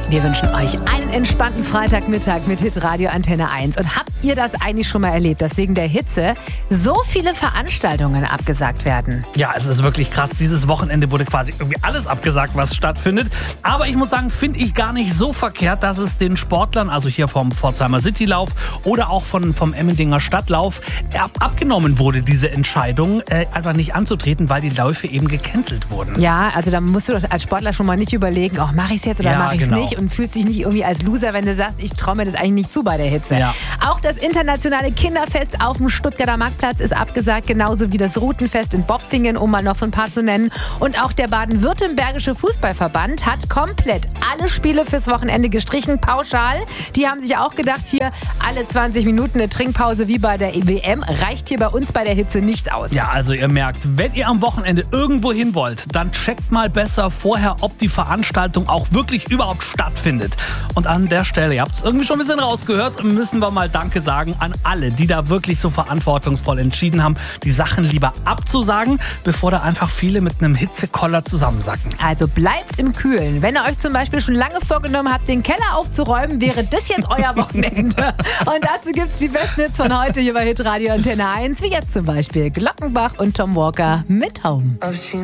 Wir wünschen euch einen entspannten Freitagmittag mit Hitradio Antenne 1. Und habt ihr das eigentlich schon mal erlebt, dass wegen der Hitze so viele Veranstaltungen abgesagt werden? Ja, es ist wirklich krass. Dieses Wochenende wurde quasi irgendwie alles abgesagt, was stattfindet. Aber ich muss sagen, finde ich gar nicht so verkehrt, dass es den Sportlern, also hier vom Pforzheimer Citylauf oder auch vom Emmendinger Stadtlauf, abgenommen wurde, diese Entscheidung, einfach nicht anzutreten, weil die Läufe eben gecancelt wurden. Ja, also da musst du doch als Sportler schon mal nicht überlegen, mache ich es jetzt oder mache ich es nicht? Und fühlst dich nicht irgendwie als Loser, wenn du sagst, ich traue mir das eigentlich nicht zu bei der Hitze. Ja. Auch das internationale Kinderfest auf dem Stuttgarter Marktplatz ist abgesagt, genauso wie das Routenfest in Bopfingen, um mal noch so ein paar zu nennen. Und auch der baden-württembergische Fußballverband hat komplett alle Spiele fürs Wochenende gestrichen, pauschal. Die haben sich auch gedacht, hier alle 20 Minuten eine Trinkpause wie bei der WM reicht hier bei uns bei der Hitze nicht aus. Ja, also ihr merkt, wenn ihr am Wochenende irgendwo hin wollt, dann checkt mal besser vorher, ob die Veranstaltung auch wirklich überhaupt stattfindet. Und an der Stelle, ihr habt es irgendwie schon ein bisschen rausgehört, müssen wir mal Danke sagen an alle, die da wirklich so verantwortungsvoll entschieden haben, die Sachen lieber abzusagen, bevor da einfach viele mit einem Hitzekoller zusammensacken. Also bleibt im Kühlen. Wenn ihr euch zum Beispiel schon lange vorgenommen habt, den Keller aufzuräumen, wäre das jetzt euer Wochenende. Und dazu gibt es die besten Hits von heute hier bei Hitradio Antenne 1, wie jetzt zum Beispiel Glockenbach und Tom Walker mit Home.